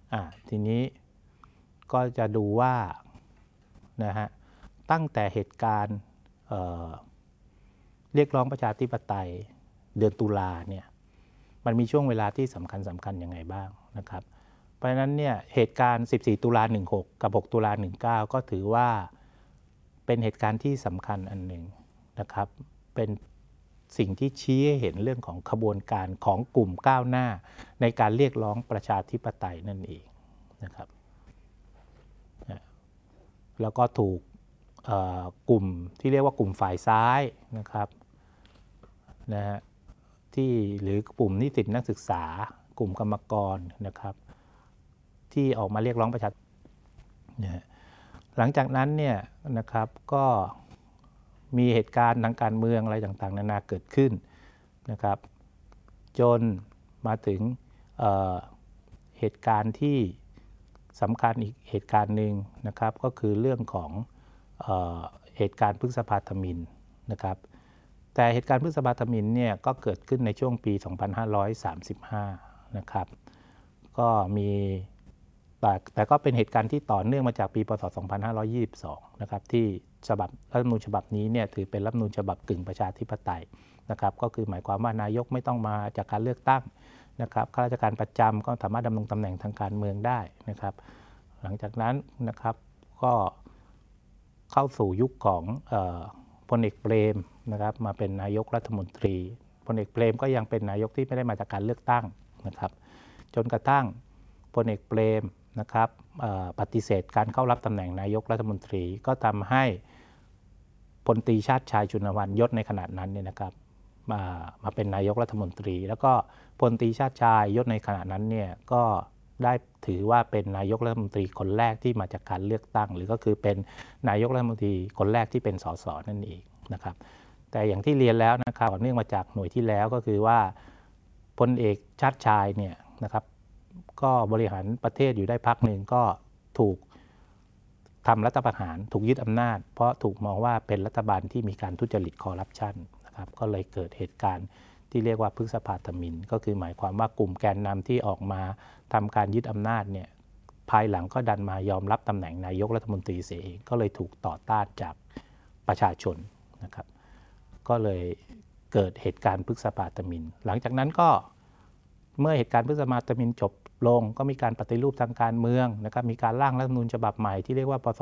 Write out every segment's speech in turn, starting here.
ทีนี้ก็จะดูว่านะฮะตั้งแต่เหตุการณ์เรียกร้องประชาธิปไตยเดือนตุลาเนี่ยมันมีช่วงเวลาที่สำคัญยังไงบ้างนะครับเพราะฉะนั้นเนี่ยเหตุการณ์14ตุลา16กับ6ตุลา19ก็ถือว่าเป็นเหตุการณ์ที่สำคัญอันหนึ่งนะครับเป็นสิ่งที่ชี้ให้เห็นเรื่องของขบวนการของกลุ่มก้าวหน้าในการเรียกร้องประชาธิปไตยนั่นเองนะครับแล้วก็ถูกกลุ่มที่เรียกว่ากลุ่มฝ่ายซ้ายนะครับนะฮะที่หรือกลุ่มนิสิตนักศึกษากลุ่มกรรมกรนะครับที่ออกมาเรียกร้องประชาธิปไตยหลังจากนั้นเนี่ยนะครับก็มีเหตุการณ์ทางการเมืองอะไรต่างๆนานาเกิดขึ้นนะครับจนมาถึงเหตุการณ์ที่สำคัญอีกเหตุการณ์หนึ่งนะครับก็คือเรื่องของเหตุการณ์พฤษภาธมิฬนะครับแต่เหตุการณ์พฤษภาธมิฬเนี่ยก็เกิดขึ้นในช่วงปี 2535 นะครับก็มีแต่ก็เป็นเหตุการณ์ที่ต่อเนื่องมาจากปีพ.ศ. 2522 นะครับที่ฉบับรัฐธรรมนูญฉบับนี้เนี่ยถือเป็นรัฐธรรมนูญฉบับกึ่งประชาธิปไตยนะครับก็คือหมายความว่านายกไม่ต้องมาจากการเลือกตั้งนะครับข้าราชการประจำก็สามารถดำรงตำแหน่งทางการเมืองได้นะครับหลังจากนั้นนะครับก็เข้าสู่ยุคของพลเอกเปรมนะครับมาเป็นนายกรัฐมนตรีพลเอกเปรมก็ยังเป็นนายกที่ไม่ได้มาจากการเลือกตั้งนะครับจนกระทั่งพลเอกเปรมนะครับปฏิเสธการเข้ารับตำแหน่งนายกรัฐมนตรีก็ทำให้พลตรีชาติชายชุนวรรณยศในขณะนั้นเนี่ยนะครับมาเป็นนายกรัฐมนตรีแล้วก็พลตรีชาติชายยศในขณะนั้นเนี่ยก็ได้ถือว่าเป็นนายกรัฐมนตรีคนแรกที่มาจากการเลือกตั้งหรือก็คือเป็นนายกรัฐมนตรีคนแรกที่เป็นสสนั่นเองนะครับแต่อย่างที่เรียนแล้วนะครับต่อเนื่องมาจากหน่วยที่แล้วก็คือว่าพลเอกชาติชายเนี่ยนะครับก็บริหารประเทศอยู่ได้พักหนึ่งก็ถูกทำรัฐประหารถูกยึดอำนาจเพราะถูกมองว่าเป็นรัฐบาลที่มีการทุจริตคอร์รัปชันนะครับก็เลยเกิดเหตุการณ์ที่เรียกว่าพฤษภาธมิฬก็คือหมายความว่ากลุ่มแกนนำที่ออกมาทำการยึดอำนาจเนี่ยภายหลังก็ดันมายอมรับตำแหน่งนายกรัฐมนตรีเสียเองก็เลยถูกต่อต้านจากประชาชนนะครับก็เลยเกิดเหตุการณ์พฤษภาธมิฬหลังจากนั้นก็เมื่อเหตุการณ์พฤษภาธมิฬจบลงก็มีการปฏิรูปทางการเมืองนะครับมีการร่างรัฐธรรมนูญฉบับใหม่ที่เรียกว่าพ.ศ.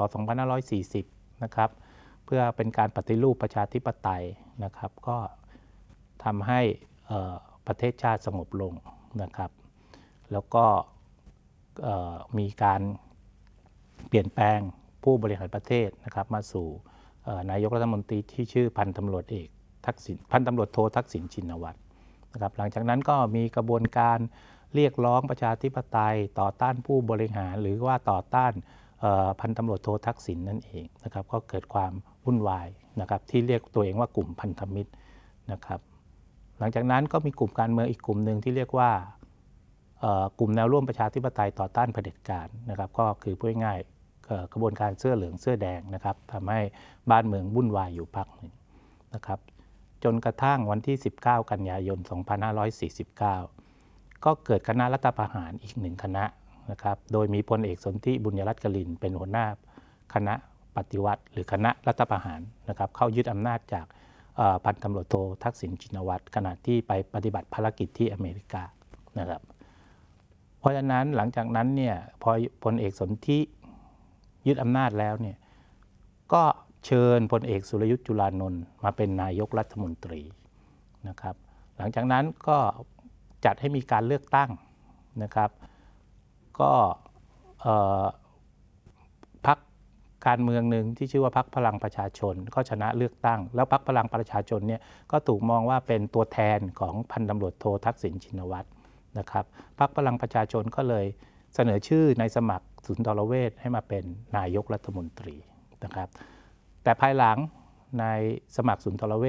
2540นะครับเพื่อเป็นการปฏิรูปประชาธิปไตยนะครับก็ทำให้ประเทศชาติสงบลงนะครับแล้วก็มีการเปลี่ยนแปลงผู้บริหารประเทศนะครับมาสู่นายกรัฐมนตรีที่ชื่อพันตำรวจโททักษิณชินวัตรนะครับหลังจากนั้นก็มีกระบวนการเรียกร้องประชาธิปไตยต่อต้านผู้บริหารหรือว่าต่อต้านพันตำรวจโททักษิณนั่นเองนะครับก็เกิดความวุ่นวายนะครับที่เรียกตัวเองว่ากลุ่มพันธมิตรนะครับหลังจากนั้นก็มีกลุ่มการเมืองอีกกลุ่มหนึ่งที่เรียกว่ากลุ่มแนวร่วมประชาธิปไตยต่อต้านเผด็จการนะครับก็คือพูดง่ายๆกระบวนการเสื้อเหลืองเสื้อแดงนะครับทำให้บ้านเมืองวุ่นวายอยู่พักหนึ่งนะครับจนกระทั่งวันที่19กันยายน2549ก็เกิดคณะรัฐประหารอีกหนึ่งคณะนะครับโดยมีพลเอกสนธิบุญยรัตน์กลินเป็นหัวหน้าคณะปฏิวัติหรือคณะรัฐประหารนะครับเข้ายึดอำนาจจากพันตำรวจโททักษิณชินวัตรขณะที่ไปปฏิบัติภารกิจที่อเมริกานะครับเพราะฉะนั้นหลังจากนั้นเนี่ยพอพลเอกสนธิยึดอำนาจแล้วเนี่ยก็เชิญพลเอกสุรยุทธ์จุลานนท์มาเป็นนายกรัฐมนตรีนะครับหลังจากนั้นก็จัดให้มีการเลือกตั้งนะครับก็พรรคการเมืองหนึ่งที่ชื่อว่าพรรคพลังประชาชนก็ชนะเลือกตั้งแล้วพรรคพลังประชาชนเนี่ยก็ถูกมองว่าเป็นตัวแทนของพันตำรวจโททักษิณชินวัตรนะครับพรรคพลังประชาชนก็เลยเสนอชื่อนายสมัครสุนทรเวชให้มาเป็นนายกรัฐมนตรีนะครับแต่ภายหลังนายสมัครสุนทรเวช